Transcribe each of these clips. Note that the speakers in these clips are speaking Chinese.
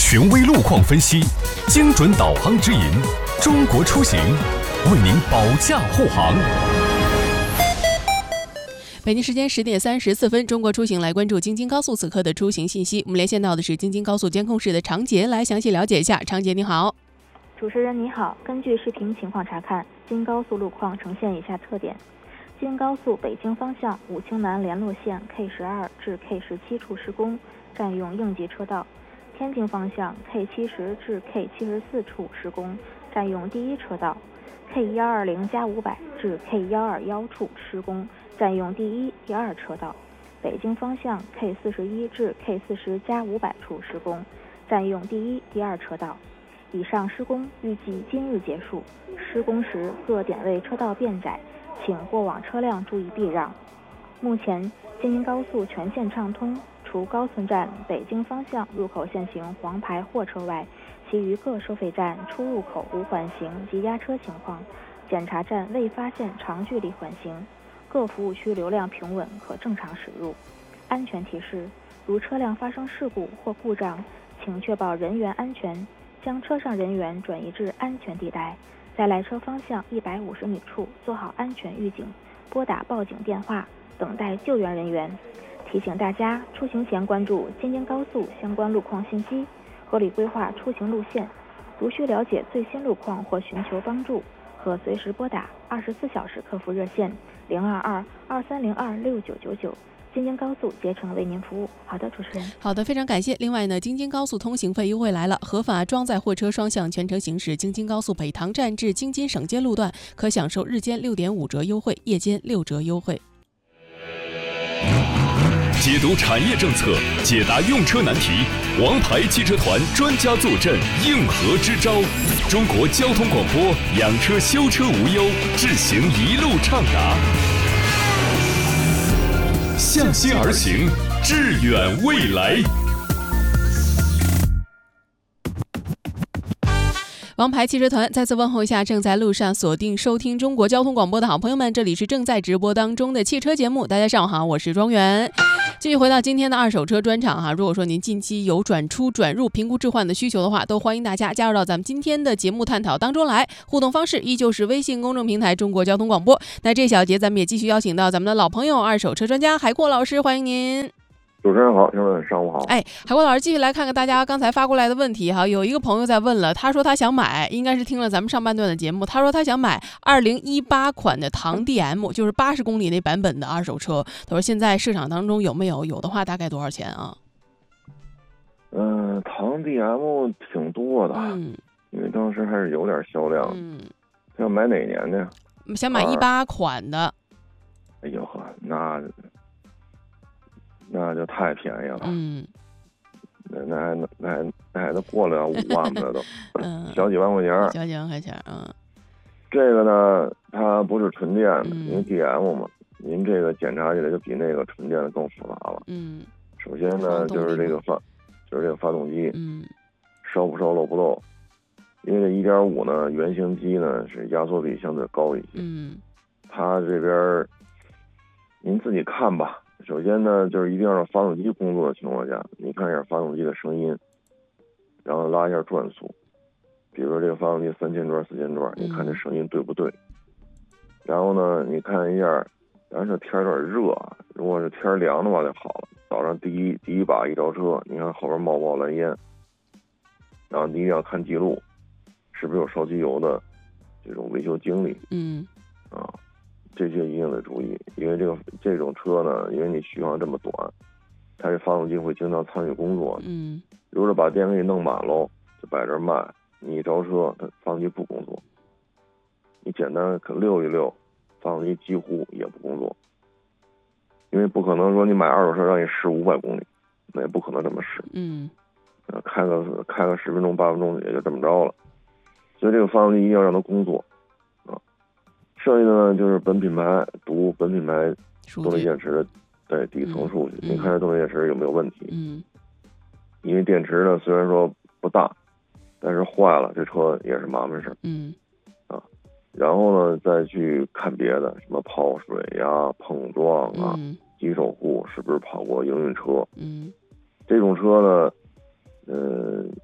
权威路况分析，精准导航指引，中国出行为您保驾护航。 北京时间10点34分，中国出行来关注京津高速此刻的出行信息。我们连线到的是京津高速监控室的常杰，来详细了解一下。常杰你好。 主持人你好，根据视频情况查看，京高速路况呈现以下特点：京高速北京方向武清南联络线 K12至 K17处施工，占用应急车道；天津方向 K70至 K74处施工，占用第一车道；K120+500至 K121处施工，占用第一、第二车道；北京方向 K41至 K40+500处施工，占用第一、第二车道。以上施工预计今日结束，施工时各点位车道变窄，请过往车辆注意避让。目前京津高速全线畅通，除高村站北京方向入口限行黄牌货车外，其余各收费站出入口无缓行及压车情况，检查站未发现长距离缓行，各服务区流量平稳，可正常驶入。安全提示：如车辆发生事故或故障，请确保人员安全，将车上人员转移至安全地带，在来车方向150米处做好安全预警，拨打报警电话，等待救援人员。提醒大家出行前关注京津高速相关路况信息，合理规划出行路线。如需了解最新路况或寻求帮助，可随时拨打24小时客服热线022-2302-6999，京津高速竭诚为您服务。好的，主持人。 好的，非常感谢。另外呢，京津高速通行费优惠来了，合法装载货车双向全程行驶京津高速北塘站至京津省街路段，可享受日间6.5折优惠，夜间6折优惠。 解读产业政策，解答用车难题，王牌汽车团专家坐镇，应和支招。中国交通广播，养车修车无忧，智行一路畅达。向心而行，致远未来。 王牌汽车团再次问候一下正在路上锁定收听中国交通广播的好朋友们，这里是正在直播当中的汽车节目。大家上午好，我是庄园。继续回到今天的二手车专场哈，如果说您近期有转出转入评估置换的需求的话，都欢迎大家加入到咱们今天的节目探讨当中来。互动方式依旧是微信公众平台中国交通广播。那这小节咱们也继续邀请到咱们的老朋友二手车专家海阔老师，欢迎您。 主持人好，听众们上午好。 海阔老师继续来看看大家刚才发过来的问题哈。有一个朋友在问了，他说他想买，应该是听了咱们上半段的节目，他说他想买2018款的唐 DM， 就是80公里那版本的二手车。他说现在市场当中有没有？有的话大概多少钱啊？ 唐 DM 挺多的，因为当时还是有点销量。要买哪年的？ 想买18款的。 哎呦呵，那就太便宜了。那还得过了5万了都，小几万块钱。 小几万块钱， 这个呢，它不是纯电的，因为 DM 嘛，您这个检查起来就比那个纯电的更复杂了。首先呢，就是这个发动机，烧不烧漏不漏，因为这 1.5 呢，原型机呢是压缩比相对高一些。它这边您自己看吧。首先呢，就是一定要让发动机工作的情况下，你看一下发动机的声音，然后拉一下转速，比如说这个发动机3000转、4000转，你看这声音对不对？然后呢，你看一下，然后这天有点热，如果是天凉的话就好了。早上第一把一着车，你看后边冒不冒蓝烟，然后你一定要看记录，是不是有烧机油的这种维修经历。这些一定得注意，因为这种车呢，因为你续航这么短，它这发动机会经常参与工作。如果把电给你弄满喽，就摆这卖，你一着车，它发动机不工作。你简单可溜一溜，发动机几乎也不工作，因为不可能说你买二手车让你试500公里，那也不可能这么试。开个10分钟8分钟也就这么着了，所以这个发动机一定要让它工作。剩下的呢就是本品牌读本品牌动力电池的底层数据，你看这动力电池有没有问题？因为电池呢虽然说不大，但是坏了这车也是麻烦事。然后呢再去看别的，什么泡水呀、碰撞啊、机手护是不是跑过营运车？这种车呢，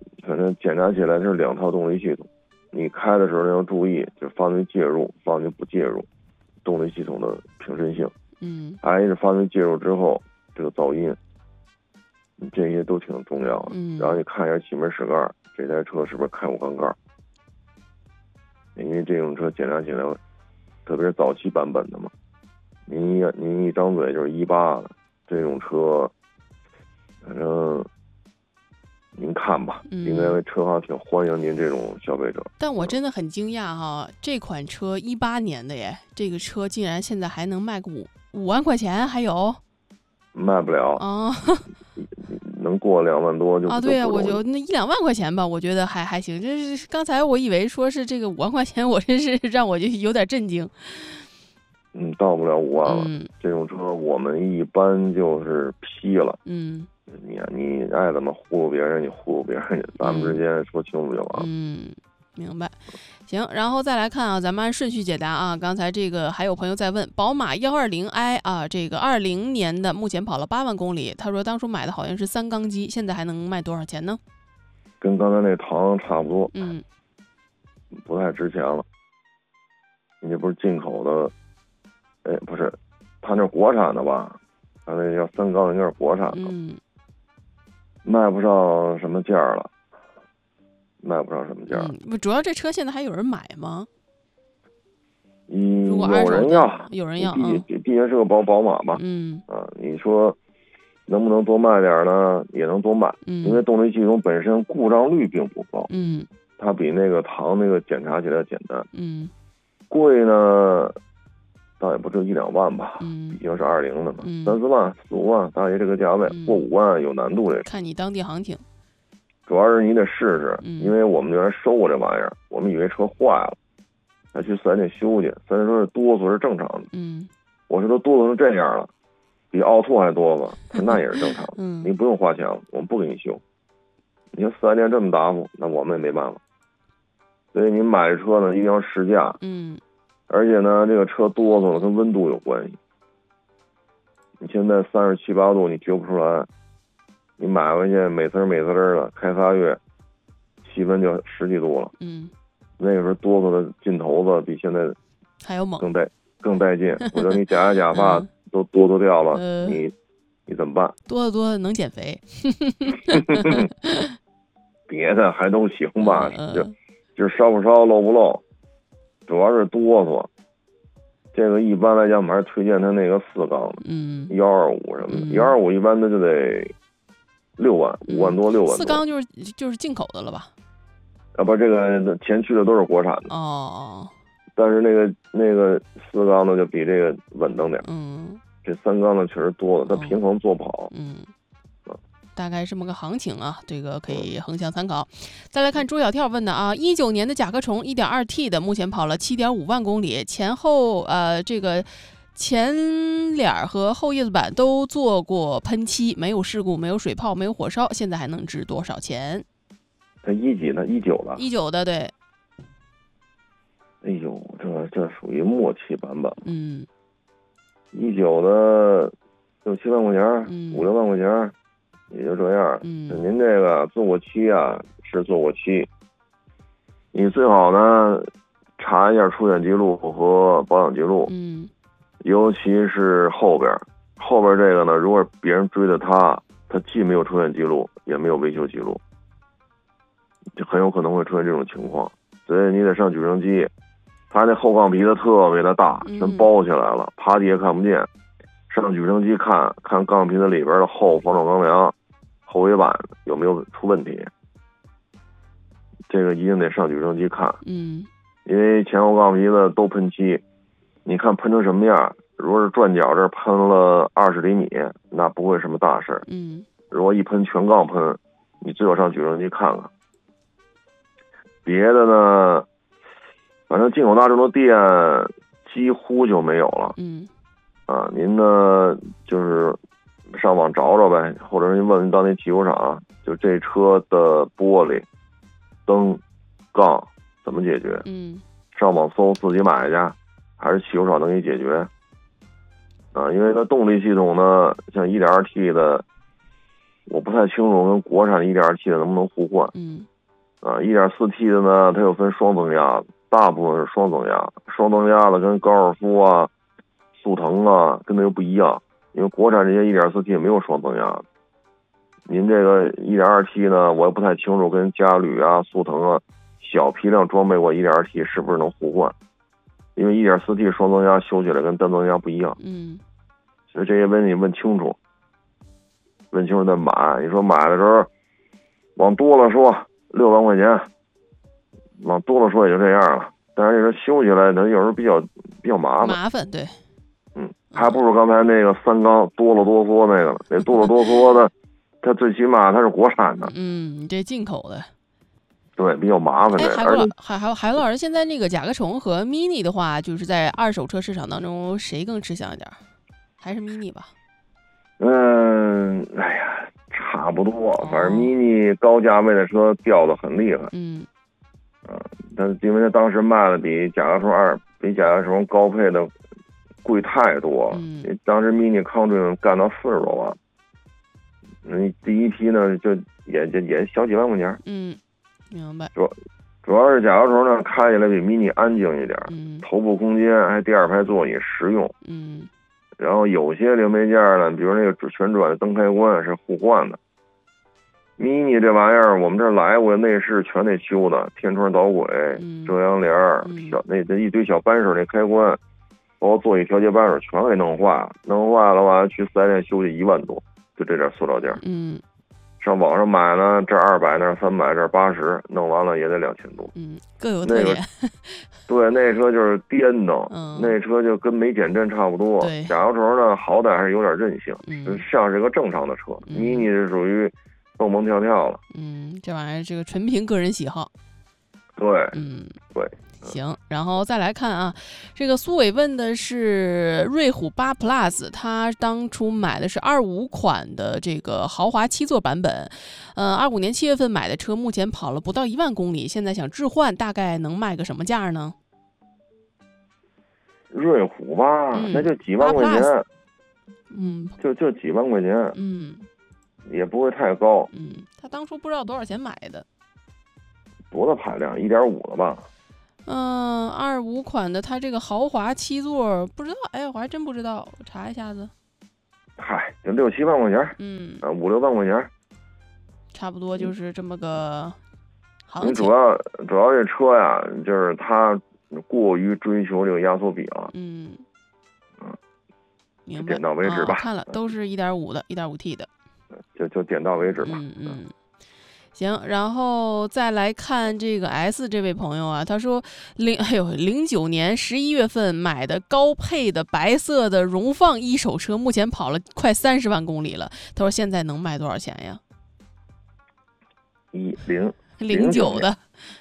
检查起来是2套动力系统，你开的时候要注意，就发动机介入、发动机不介入，动力系统的平顺性。还是发动机介入之后这个噪音，这些都挺重要的。然后你看一下气门室盖，这台车是不是开过缸盖？因为这种车检查起来，特别是早期版本的嘛，您一张嘴就是18的这种车，反正您看吧，应该车行挺欢迎您这种消费者。 但我真的很惊讶哈，这款车18年的耶，这个车竟然现在还能卖个5万块钱，还有卖不了啊，能过2万多就对啊，我就那1-2万块钱吧，我觉得还行。这是刚才我以为说是这个5万块钱，我真是让我就有点震惊。 到不了5万了。这种车我们一般就是批了。你爱怎么忽悠别人你忽悠别人去，咱们之间说清楚就完了。 明白。行，然后再来看啊，咱们按顺序解答啊。刚才这个还有朋友在问，宝马120i 啊，这个20年的，目前跑了8万公里。他说当初买的好像是3缸机，现在还能卖多少钱呢？ 跟刚才那唐差不多。不太值钱了。你这不是进口的，不是，他那国产的吧？他那叫3缸应该是国产的。卖不上什么价了。 主要这车现在还有人买吗？ 有人要， 有人要， 毕竟是个宝马吧。你说能不能多卖点呢？也能多卖，因为动力系统本身故障率并不高。它比那个唐那个检查起来简单。贵呢，倒也不就1-2万吧，毕竟是20的嘛，3-4万、4-5万，大约这个价位，过5万有难度。这看你当地行情。 主要是你得试试，因为我们原来收过这玩意儿，我们以为车坏了，还去4S店修去，4S店说是哆嗦是正常的。我说都哆嗦成这样了，比奥拓还哆嗦，那也是正常的。你不用花钱了，我们不给你修。你说4S店这么答复，那我们也没办法。所以您买这车呢，一定要试驾。而且呢，这个车哆嗦了跟温度有关系。你现在37、8度，你觉不出来。你买回去美滋的，开3月，气温就10几度了。那个时候哆嗦的劲头子比现在还要猛， 更带劲。我说你假发都哆嗦掉了，你怎么办？ 哆嗦能减肥。 别的还都行吧，就是烧不烧漏不漏，主要是哆嗦。这个一般来讲，我们还是推荐他那个4缸的，125什么的，125一般的就得6万，5万多6万多。 4缸就是进口的了吧？ 不，这个前驱的都是国产的。但是那个4缸的就比这个稳当点。这3缸的确实多了，它平衡做不好。 大概这么个行情啊，这个可以横向参考。再来看朱小跳问的啊，19年的甲壳虫 1.2T 的，目前跑了7.5万公里，前后这个前脸和后叶子板都做过喷漆，没有事故，没有水泡，没有火烧，现在还能值多少钱？ 它1几呢？19的。 19的，对。 哎呦，这属于末期版本。19的6、7万块钱，5、6万块钱。也就这样。您这个做过漆啊，是做过漆。你最好呢查一下出险记录和保养记录。尤其是后边这个呢，如果别人追的他既没有出险记录，也没有维修记录，就很有可能会出现这种情况。所以你得上举升机，它那后杠皮子特别的大，全包起来了，趴地也看不见。上举升机看杠皮子里边的后防撞钢梁、后尾板有没有出问题，这个一定得上举升机看。因为前后杠皮子都喷漆，你看喷成什么样？如果是转角这喷了20厘米，那不会什么大事。如果一喷全杠喷，你最好上举升机看看。别的呢，反正进口大众的店几乎就没有了。您呢就是上网找找呗，或者您问问当地汽修厂，就这车的玻璃、灯、杠怎么解决？上网搜自己买去，还是汽修厂能给你解决？因为它动力系统呢，像 1.2T 的，我不太清楚跟国产 1.2T 的能不能互换。 1.4T 的呢，它又分双增压的，大部分是双增压。双增压的跟高尔夫啊、速腾啊，跟它又不一样，因为国产这些 1.4T 没有双增压的。您这个 1.2T 呢，我也不太清楚，跟嘉旅啊、速腾啊小批量装备过 1.2T 是不是能互换？因为 1.4T 双增压修起来跟单增压不一样。所以这些问题问清楚，问清楚再买。你说买的时候往多了说6万块钱，往多了说也就这样了。但是这个修起来它有时候比较麻烦，对。 还不如刚才那个三缸多了多嗦那个了。那多了多嗦的，它最起码它是国产的。 你这进口的。 对，比较麻烦。 海陆老师，现在那个甲壳虫和 Mini 的话，就是在二手车市场当中，谁更吃香一点？还是 Mini 吧？ 差不多。反正 Mini 高价位的车掉得很厉害。但是因为它当时卖的比甲壳虫2、比甲壳虫高配的贵太多了。当时 Mini 抗震干到40多万。第一批呢，就也小几万块钱。 明白。 主要是甲壳虫呢，开起来比 Mini 安静一点，头部空间还第二排座椅实用。然后有些零配件呢，比如那个旋转的灯开关是互换的。Mini 这玩意儿，我们这来过，内饰全得修的，天窗导轨、遮阳帘、那一堆小扳手那开关，包括座椅调节扳手全给弄坏了。弄坏了吧，去4S店修去1万多，就这点塑料件。上网上买呢，这200，那300，这80，弄完了也得2000多。 各有特点。 对，那车就是颠的，那车就跟没减震差不多。甲壳虫呢，好歹还是有点韧性，像是个正常的车。Mini 是属于蹦蹦跳跳了。 这玩意儿这个纯凭个人喜好。 对，对。 行，然后再来看啊，这个苏伟问的是瑞虎8 Plus， 他当初买的是25款的这个豪华7座版本，25年7月份买的车，目前跑了不到1万公里，现在想置换，大概能卖个什么价呢？ 瑞虎吧，那就几万块钱，就几万块钱，也不会太高。 他当初不知道多少钱买的， 多大排量？1.5的吧。 25款的，它这个豪华7座不知道，我还真不知道，我查一下子。 就6、7万块钱，5、6万块钱， 差不多就是这么个行情。 你主要这车呀，就是它过于追求这个压缩比了。 明白。 点到为止吧。 看了都是1.5的1.5T 的， 就点到为止吧。 行，然后再来看这个 S 这位朋友啊，他说09年11月份买的高配的白色的荣放一手车，目前跑了快30万公里了。他说现在能卖多少钱呀？09的。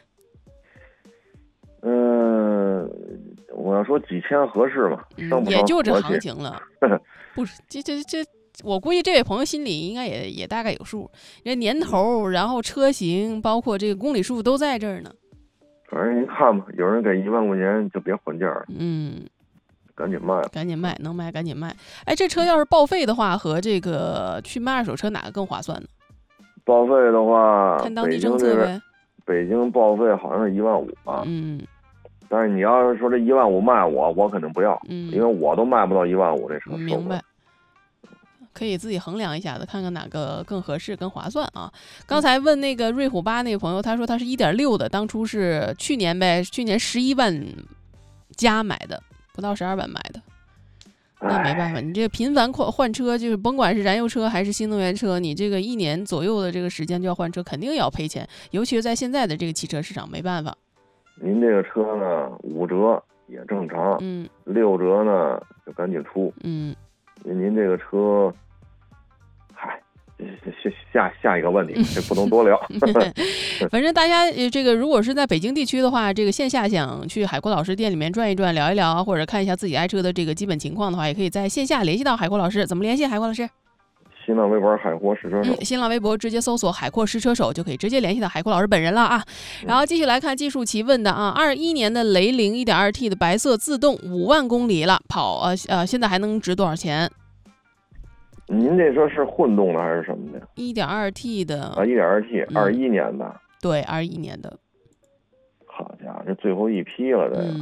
我要说几千合适嘛， 也就这行情了。不是，这。我估计这位朋友心里应该也大概有数，这年头，然后车型，包括这个公里数都在这儿呢。 反正您看吧，有人给1万块钱就别还价了。赶紧卖， 能卖赶紧卖。这车要是报废的话，和这个去卖二手车哪个更划算呢？ 报废的话， 看当地政策呗。 北京报废好像是1万5吧。但是你要是说这1万5卖我肯定不要，因为我都卖不到1万5这车。 明白。可以自己衡量一下子，看看哪个更合适、更划算啊！刚才问那个瑞虎8那个朋友，他说他是1.6的，当初是去年11万加买的，不到12万买的。那没办法，你这个频繁换车，就是甭管是燃油车还是新能源车，你这个1年左右的这个时间就要换车，肯定要赔钱，尤其是在现在的这个汽车市场，没办法。 您这个车呢，5折也正常，6折呢就赶紧出。您这个车。下一个问题，这不能多聊。 反正大家这个如果是在北京地区的话，这个线下想去海阔老师店里面转一转、聊一聊，或者看一下自己爱车的这个基本情况的话，也可以在线下联系到海阔老师。怎么联系海阔老师？ 新浪微博海阔试车手， 新浪微博直接搜索海阔试车手就可以直接联系到海阔老师本人了啊。然后继续来看技术奇问的啊，21年的雷凌 1.2T 的白色自动5万公里了，跑现在还能值多少钱？ 您这车是混动的还是什么的？ 1.2T 的 1.2T 21年的。 对，21年的。 好家伙，这最后一批了，这个。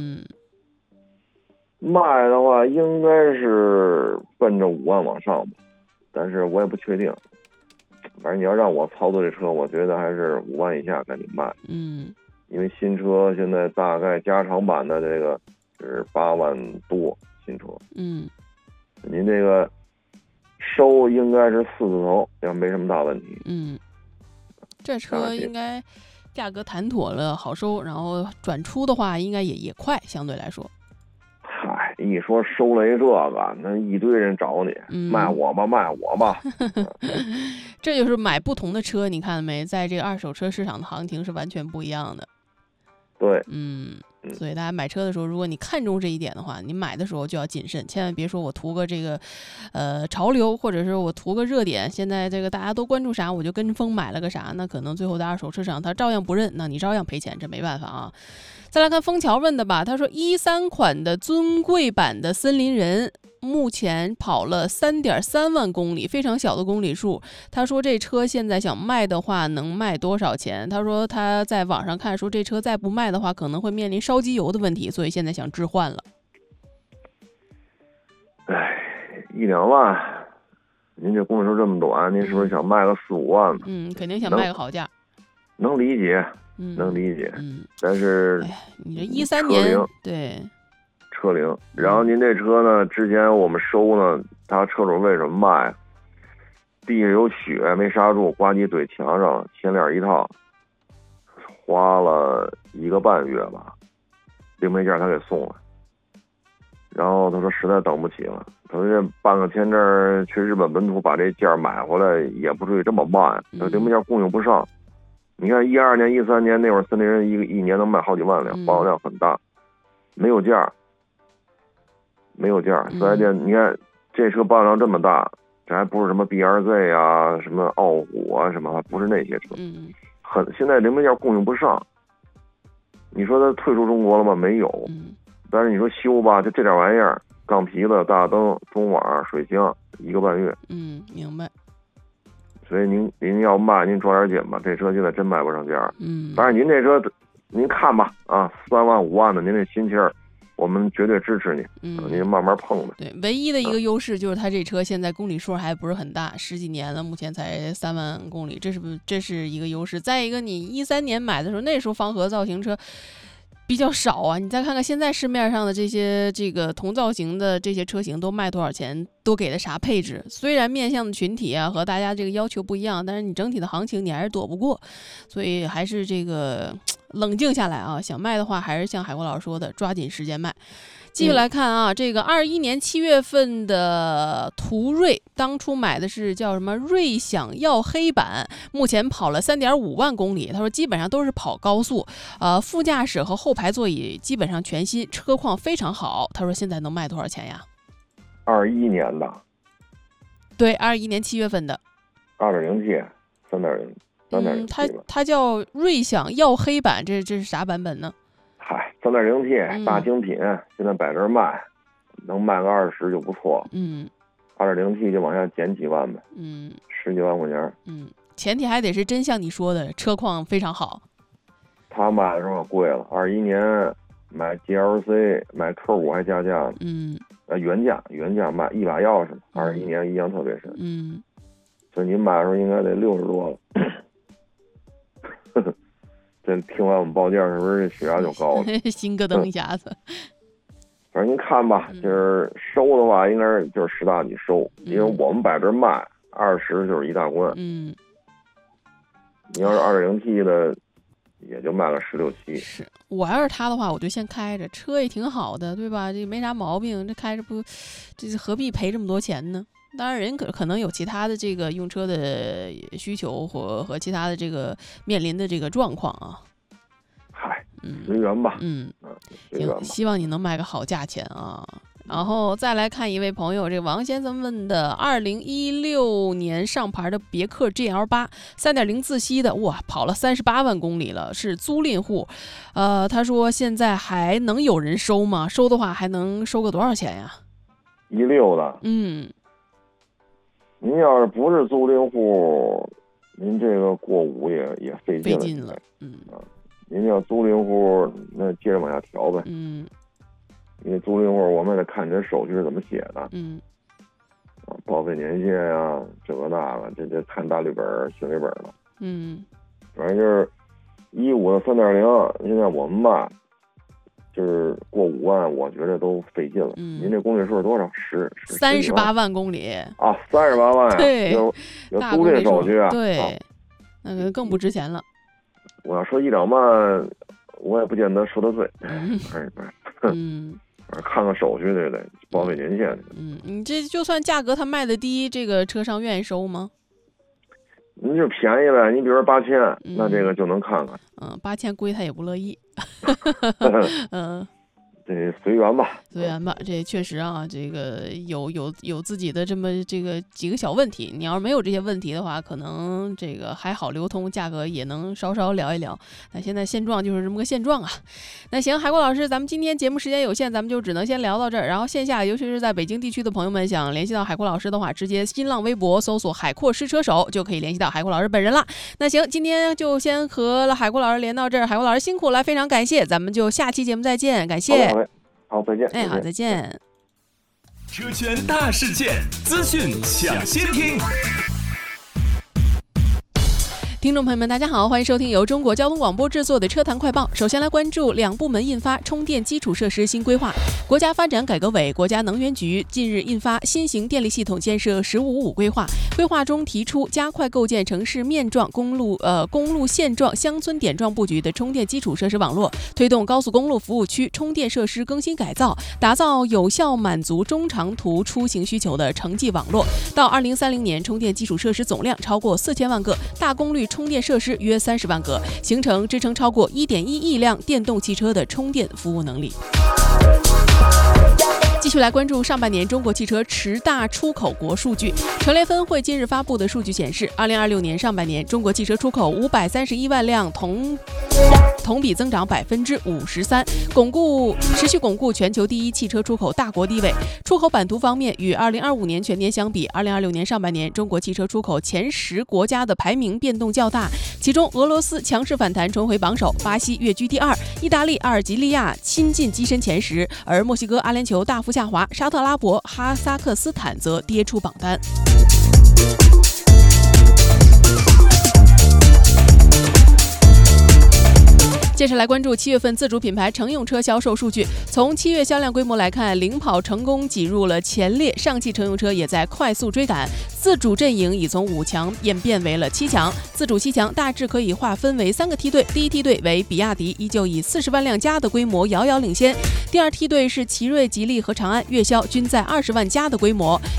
卖的话应该是奔着5万往上吧，但是我也不确定。反正你要让我操作这车，我觉得还是5万以下赶紧卖。因为新车现在大概加长版的这个是8万多新车。您这个收应该是4字头，要没什么大问题。 这车应该价格谈妥了，好收，然后转出的话应该也快，相对来说。 嗨，一说收雷这个，那一堆人找你，卖我吧，卖我吧。 这就是买不同的车，你看没？在这个二手车市场的行情是完全不一样的。 对， 所以大家买车的时候，如果你看中这一点的话，你买的时候就要谨慎，千万别说我图个这个潮流，或者是我图个热点，现在这个大家都关注啥，我就跟风买了个啥，那可能最后在二手车上他照样不认，那你照样赔钱，这没办法啊。再来看枫桥问的吧，他说13款的尊贵版的森林人目前跑了3.3万公里，非常小的公里数。他说这车现在想卖的话能卖多少钱？他说他在网上看说这车再不卖的话可能会面临烧机油的问题，所以现在想置换了。 1-2万，您这公里数这么短，您是不是想卖个4-5万？ 肯定想卖个好价。 能理解，能理解。但是你这13年，对。 车龄，然后您这车呢？之前我们收呢，他车主为什么卖？地上有雪没刹住，呱唧怼墙上，前脸一套，花了1个半月吧，零配件他给送了。然后他说实在等不起了，他说这半个签证去日本本土把这件买回来也不至于这么慢，他零配件供应不上。你看12年、13年那会儿，森林人一年能卖好几万辆，保有量很大，没有件。4S店，你看这车保有量这么大，这还不是什么 BRZ 啊，什么傲虎啊，什么不是那些车。现在零配件供应不上。你说他退出中国了吗？没有。但是你说修吧，就这点玩意儿，钢皮子、大灯、中网、水箱，1个半月。 明白。 所以您要卖，您抓点紧吧，这车现在真卖不上价。当然您这车，您看吧啊，3万5万的，您这心气儿。我们绝对支持你，您慢慢碰吧。 对，唯一的一个优势就是它这车现在公里数还不是很大，10几年了，目前才3万公里，这是一个优势。再一个，你13年买的时候，那时候方盒造型车比较少啊。你再看看现在市面上的这个同造型的这些车型都卖多少钱，都给的啥配置？虽然面向的群体啊和大家这个要求不一样，但是你整体的行情你还是躲不过，所以还是这个。冷静下来啊，想卖的话还是像海国老师说的，抓紧时间卖。继续来看啊，这个21年7月份的途锐，当初买的是叫什么锐享耀黑版，目前跑了3.5万公里。他说基本上都是跑高速，副驾驶和后排座椅基本上全新，车况非常好。他说现在能卖多少钱呀 ？21年的。 对，21年7月份的。 2.0T， 3.0。 它叫锐享耀黑版，这是啥版本呢？ 嗨，3.0T 大精品，现在摆这儿卖，能卖个20就不错。2.0T 就往下减几万呗。10几万块钱。 前提还得是真像你说的，车况非常好。 他卖的时候贵了，21年买 GLC 买 Q5还加价呢。原价卖一把钥匙，21年印象特别深。所以您买的时候应该得60多了。这听完我们报价是不是血压就高了？ 心咯噔一下子。 反正您看吧，就是收的话，应该就是10大几收，因为我们摆这卖20就是一大关。你要是2.0T 的，也就卖了16、17。 是我要是他的话，我就先开着，车也挺好的，对吧？这没啥毛病，这开着不，这何必赔这么多钱呢？当然，人可能有其他的这个用车的需求和其他的这个面临的这个状况啊。 嗨，随缘吧。 行，希望你能卖个好价钱啊。然后再来看一位朋友，这个王先生问的2016年上牌的别克 GL8 3.0自吸的，哇，跑了38万公里了，是租赁户。他说现在还能有人收吗？收的话还能收个多少钱呀 ？16的。您要是不是租赁户， 您这个过5也费劲了， 您要租赁户，那接着往下调呗，因为租赁户我们得看这手续是怎么写的，报废年限啊，这个那个，这看大绿本、小绿本了，反正就是15的3.0，现在我们吧，就是过5万，我觉得都费劲了。您这公里数是多少 ？38万公里啊，38万呀！ 对， 有租赁手续啊， 对，那个更不值钱了。 我要说1-2万，我也不见得说得对。看看手续对不对？报废年限。 你这就算价格它卖的低，这个车商愿意收吗？ 您就便宜呗，你比如说8000，那这个就能看看。 8000贵他也不乐意。 这随缘吧， 这确实啊，这个有自己的这么这个几个小问题。你要是没有这些问题的话，可能这个还好流通，价格也能稍稍聊一聊。那现在现状就是这么个现状啊。那行，海阔老师，咱们今天节目时间有限，咱们就只能先聊到这儿。然后线下，尤其是在北京地区的朋友们，想联系到海阔老师的话，直接新浪微博搜索海阔试车手就可以联系到海阔老师本人了。那行，今天就先和海阔老师连到这儿，海阔老师辛苦了，非常感谢，咱们就下期节目再见，感谢。 好，再见。 好，再见。 车圈大事件，资讯抢先听。 听众朋友们，大家好，欢迎收听由中国交通广播制作的车坛快报。首先来关注2部门印发充电基础设施新规划。国家发展改革委、国家能源局近日印发新型电力系统建设“15-5”规划。规划中提出，加快构建城市面状、公路线状、乡村点状布局的充电基础设施网络，推动高速公路服务区充电设施更新改造，打造有效满足中长途出行需求的城际网络。到2030年，充电基础设施总量超过4000万个，大功率充电设施约30万个，形成支撑超过1.1亿辆电动汽车的充电服务能力。继续来关注上半年中国汽车10大出口国数据。乘联分会近日发布的数据显示，2026年上半年中国汽车出口531万辆，同比增长53%，持续巩固全球第一汽车出口大国地位。出口版图方面，与2025年全年相比，2026年上半年中国汽车出口前10国家的排名变动较大，其中俄罗斯强势反弹重回榜首，巴西跃居第2，意大利、阿尔及利亚亲近跻身前10，而墨西哥、阿联酋大幅下滑，沙特阿拉伯、哈萨克斯坦则跌出榜单。接下来关注7月份自主品牌乘用车销售数据。从7月销量规模来看，领跑成功挤入了前列，上汽乘用车也在快速追赶，自主阵营已从5强演变为了7强。自主7强大致可以划分为3个梯队，第一梯队为比亚迪，依旧以40万辆加的规模遥遥领先；第二梯队是奇瑞、吉利和长安，月销均在20万加的规模；